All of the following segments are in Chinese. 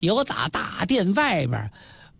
有打大殿外边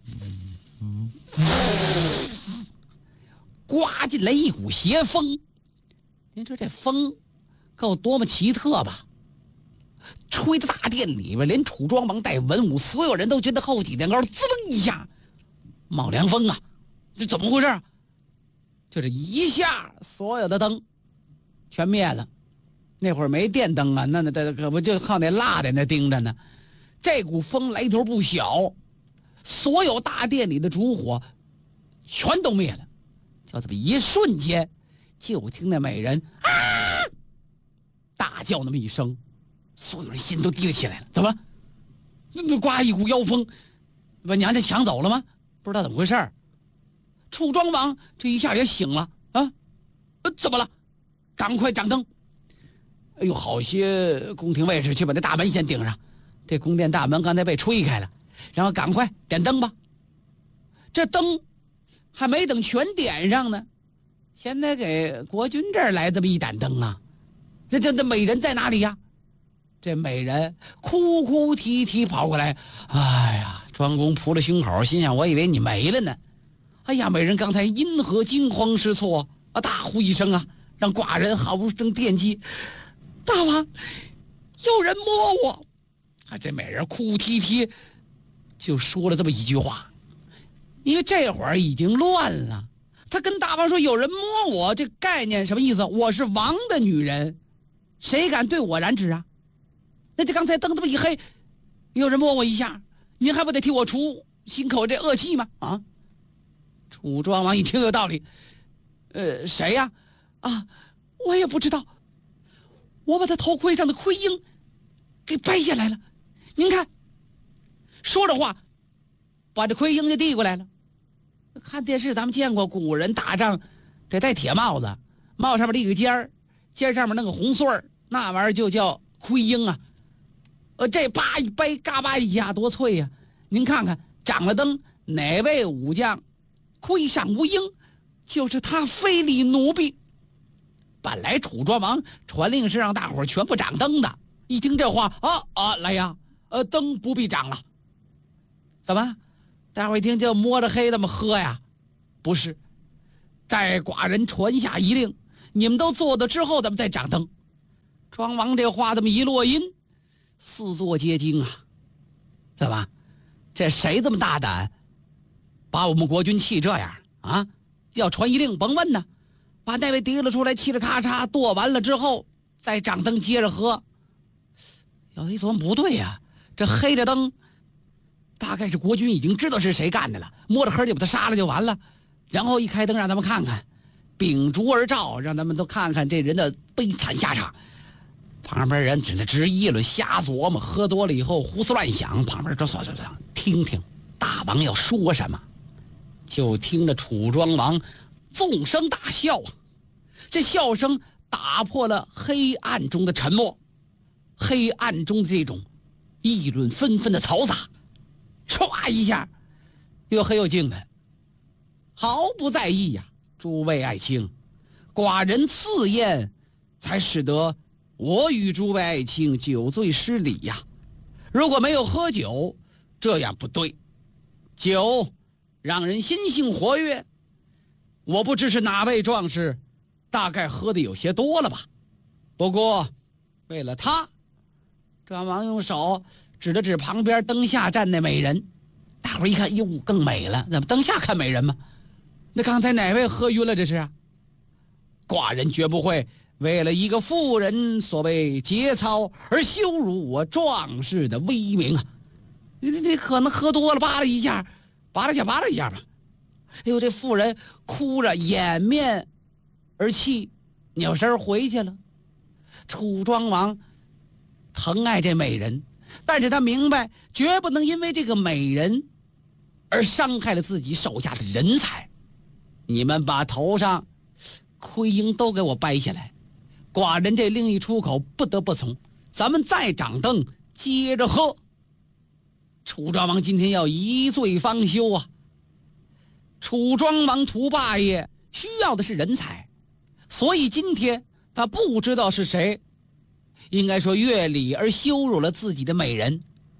刮进来一股邪风。您说这风够多么奇特吧？吹的大殿里边，连楚庄王带文武所有人都觉得后脊梁高滋楞一下冒凉风啊！这怎么回事啊？就这一下，所有的灯全灭了。那会儿没电灯啊，那可不就靠那蜡在那盯着呢。这股风来头不小，所有大殿里的烛火全都灭了。就这么一瞬间，就听那美人啊大叫那么一声，所有人心都提了起来了。怎么？那刮一股妖风，把娘家抢走了吗？不知道怎么回事。楚庄王这一下也醒了啊！怎么了？赶快掌灯！哎呦，好些宫廷卫士去把那大门先顶上。这宫殿大门刚才被吹开了，然后赶快点灯吧。这灯还没等全点上呢，现在给国君这儿来这么一盏灯啊！这美人在哪里呀？这美人哭哭啼啼跑过来，哎呀，庄公扑了胸口，心想我以为你没了呢。哎呀，美人刚才因何惊慌失措啊？大呼一声啊，让寡人好不生惦记。大王，有人摸我。这美人哭啼啼就说了这么一句话，因为这会儿已经乱了。他跟大王说有人摸我，这概念什么意思？我是王的女人，谁敢对我染指啊？那这刚才灯这么一黑，有人摸我一下，您还不得替我除心口这恶气吗？啊！楚庄王一听有道理，谁呀？啊，我也不知道。我把他头盔上的盔缨给掰下来了，您看。说着话，把这盔缨就递过来了。看电视咱们见过，古人打仗得戴铁帽子，帽上面立个尖儿，尖上面弄个红穗儿，那玩意儿就叫盔缨啊。这叭一掰，嘎巴一下，多脆呀！您看看，掌了灯，哪位武将盔上无缨，就是他非礼奴婢。本来楚庄王传令是让大伙儿全部掌灯的，一听这话，来呀，灯不必掌了。怎么？大伙儿一听就摸着黑那么喝呀？不是，待寡人传下一令，你们都做到之后，咱们再掌灯。庄王这话这么一落音，四座皆惊啊！怎么？这谁这么大胆，把我们国君气这样啊？要传一令，甭问呢，把那位提了出来，嘁哩咔嚓剁完了之后，再掌灯接着喝。有一琢磨不对呀，这黑着灯，大概是国君已经知道是谁干的了，摸着黑就把他杀了就完了。然后一开灯让他们看看，秉烛而照，让他们都看看这人的悲惨下场。旁边人只是直议论，瞎琢磨，喝多了以后胡思乱想。旁边这听听大王要说什么。就听着楚庄王纵声大笑啊，这笑声打破了黑暗中的沉默，黑暗中的这种议论纷纷的嘈杂，唰一下又黑又静的，毫不在意呀。诸位爱卿，寡人赐宴，才使得我与诸位爱卿酒醉失礼呀。如果没有喝酒，这样不对。酒让人心性活跃，我不知是哪位壮士，大概喝的有些多了吧。不过为了他，庄王用手指了指旁边灯下站那美人，大伙一看，哟，更美了。怎么灯下看美人吗？那刚才哪位喝晕了这是啊？寡人绝不会为了一个妇人所谓节操而羞辱我壮士的威名啊！你可能喝多了，扒拉一下吧。哎呦，这妇人哭着掩面而泣，扭身回去了。楚庄王疼爱这美人，但是他明白绝不能因为这个美人而伤害了自己手下的人才。你们把头上盔缨都给我掰下来，寡人这令一出口不得不从。咱们再掌灯接着喝。楚庄王今天要一醉方休啊！楚庄王图霸业需要的是人才，所以今天他不知道是谁，应该说越礼而羞辱了自己的美人。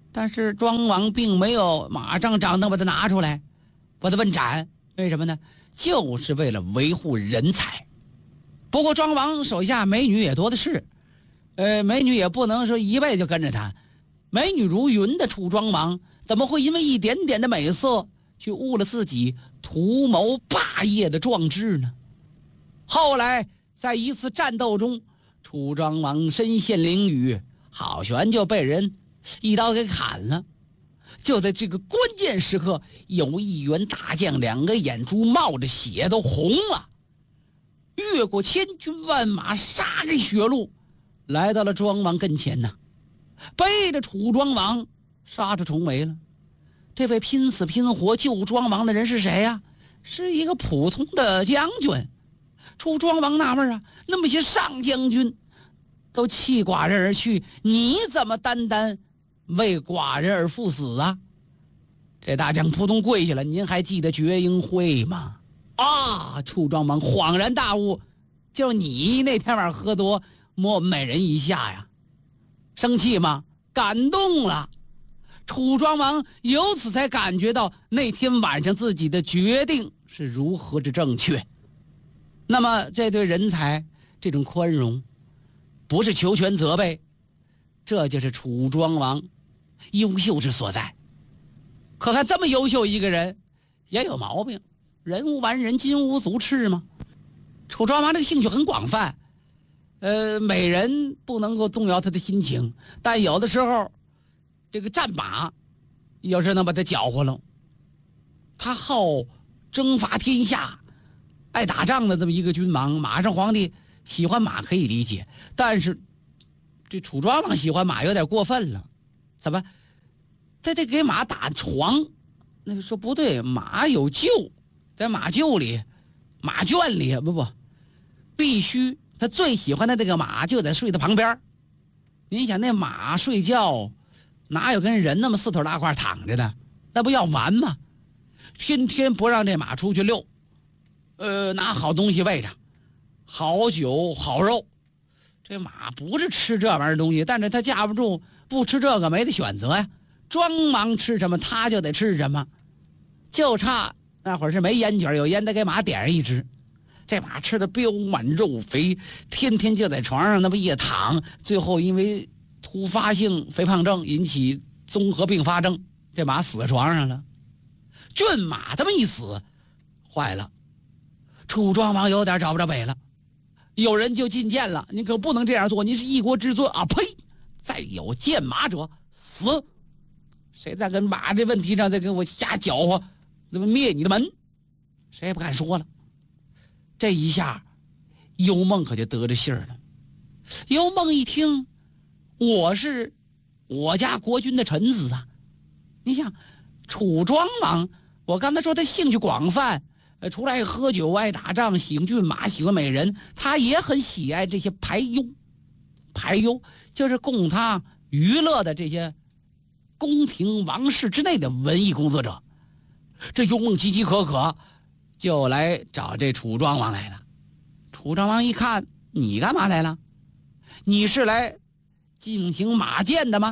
但是庄王并没有马上掌灯把他拿出来，把他问斩。为什么呢？就是为了维护人才。不过庄王手下美女也多的是，美女也不能说一辈子就跟着他。美女如云的楚庄王，怎么会因为一点点的美色去误了自己图谋霸业的壮志呢？后来在一次战斗中，楚庄王身陷囹圄，好悬就被人一刀给砍了。就在这个关键时刻，有一员大将两个眼珠冒着血都红了，越过千军万马，杀开血路，来到了庄王跟前呐，背着楚庄王杀出重围了。这位拼死拼活救庄王的人是谁呀？是一个普通的将军。楚庄王纳闷啊，那么些上将军都弃寡人而去，你怎么单单为寡人而赴死啊？这大将扑通跪下了，您还记得绝英会吗？啊！楚庄王恍然大悟，就你那天晚上喝多摸美人一下呀，生气吗？感动了。楚庄王由此才感觉到那天晚上自己的决定是如何之正确。那么这对人才这种宽容，不是求全责备，这就是楚庄王优秀之所在。可看这么优秀一个人也有毛病，人无完人，金无足赤嘛。楚庄王这个兴趣很广泛，美人不能够动摇他的心情，但有的时候这个战马有时能把他搅和了。他好征伐天下，爱打仗的这么一个君王，马上皇帝喜欢马可以理解，但是这楚庄王喜欢马有点过分了。怎么他得给马打床？那个说不对，马有厩，在马厩里马圈里不必须他最喜欢的这个马就得睡在旁边。你想那马睡觉哪有跟人那么四腿大块躺着的，那不要完吗？天天不让这马出去溜，拿好东西喂着，好酒好肉。这马不是吃这玩意儿东西，但是他架不住不吃这个没得选择呀。庄王吃什么他就得吃什么，就差那会儿是没烟卷，有烟得给马点上一支。这马吃的膘满肉肥，天天就在床上那么一躺，最后因为突发性肥胖症引起综合并发症，这马死在床上了。骏马这么一死，坏了，楚庄王有点找不着北了。有人就进谏了，你可不能这样做，你是一国之尊啊！呸！再有见马者死。谁再跟马这问题上再跟我瞎搅和，那么灭你的门，谁也不敢说了。这一下幽梦可就得着信儿了。幽梦一听，我是我家国君的臣子啊，你想楚庄王，我刚才说他兴趣广泛，除了爱喝酒爱打仗喜欢骏马喜欢美人，他也很喜爱这些排忧。排忧就是供他娱乐的这些宫廷王室之内的文艺工作者。这幽梦饥饥渴渴，就来找这楚庄王来了。楚庄王一看，你干嘛来了？你是来进行马剑的吗？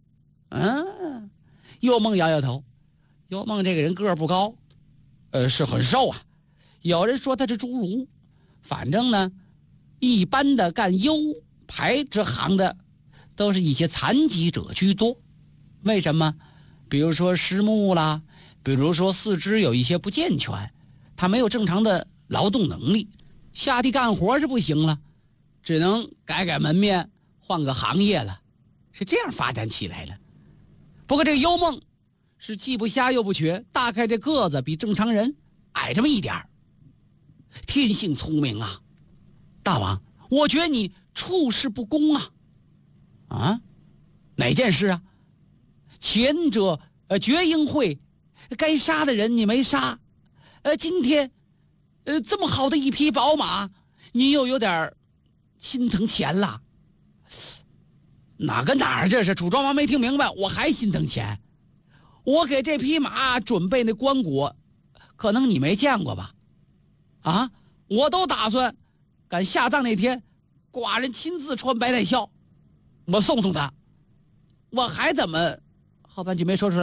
幽梦摇摇头。幽梦这个人个儿不高，是很瘦啊。有人说他是侏儒，反正呢，一般的干优排之行的，都是一些残疾者居多。为什么？比如说失目啦，比如说四肢有一些不健全，他没有正常的劳动能力，下地干活是不行了，只能改改门面，换个行业了，是这样发展起来了。不过这个幽梦是既不瞎又不瘸，大概这个子比正常人矮这么一点儿，天性聪明啊。大王，我觉得你处事不公啊。啊？哪件事啊？前者绝英会该杀的人你没杀，今天这么好的一匹宝马，你又有点心疼钱了。哪跟哪儿？这是楚庄王没听明白，我还心疼钱。我给这匹马准备那棺椁，可能你没见过吧？啊，我都打算赶下葬那天，寡人亲自穿白带孝，我送送他。我还怎么好半句没说出来。